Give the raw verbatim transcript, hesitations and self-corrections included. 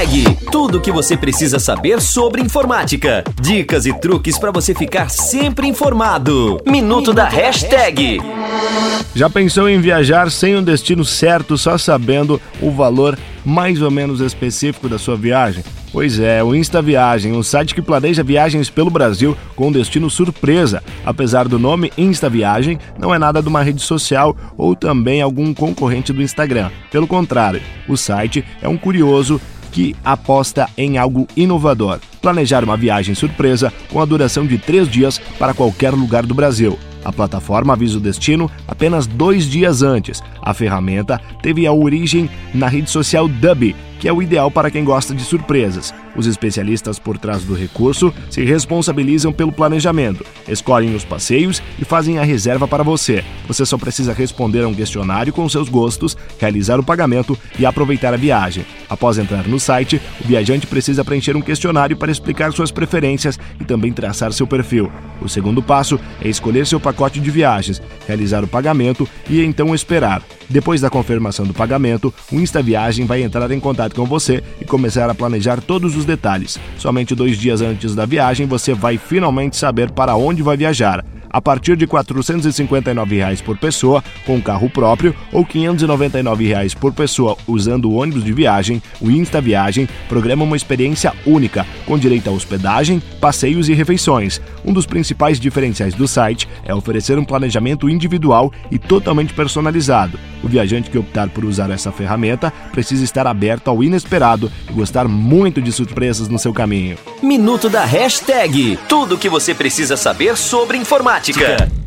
Hashtag. Tudo o que você precisa saber sobre informática. Dicas e truques para você ficar sempre informado. Minuto da Hashtag. Já pensou em viajar sem um destino certo, só sabendo o valor mais ou menos específico da sua viagem? Pois é, o Insta Viagem, um site que planeja viagens pelo Brasil com destino surpresa. Apesar do nome Insta Viagem, não é nada de uma rede social ou também algum concorrente do Instagram. Pelo contrário, o site é um curioso que aposta em algo inovador. Planejar uma viagem surpresa com a duração de três dias para qualquer lugar do Brasil. A plataforma avisa o destino apenas dois dias antes. A ferramenta teve a origem na rede social Dubi, que é o ideal para quem gosta de surpresas. Os especialistas por trás do recurso se responsabilizam pelo planejamento, escolhem os passeios e fazem a reserva para você. Você só precisa responder a um questionário com seus gostos, realizar o pagamento e aproveitar a viagem. Após entrar no site, o viajante precisa preencher um questionário para explicar suas preferências e também traçar seu perfil. O segundo passo é escolher seu pacote de viagens, realizar o pagamento e então esperar. Depois da confirmação do pagamento, o Insta Viagem vai entrar em contato com você e começar a planejar todos os detalhes. Somente dois dias antes da viagem, você vai finalmente saber para onde vai viajar. A partir de quatrocentos e cinquenta e nove reais por pessoa com carro próprio ou quinhentos e noventa e nove reais por pessoa usando o ônibus de viagem, o Insta Viagem programa uma experiência única, com direito a hospedagem, passeios e refeições. Um dos principais diferenciais do site é oferecer um planejamento individual e totalmente personalizado. O viajante que optar por usar essa ferramenta precisa estar aberto ao inesperado e gostar muito de surpresas no seu caminho. Minuto da Hashtag. Tudo o que você precisa saber sobre informática.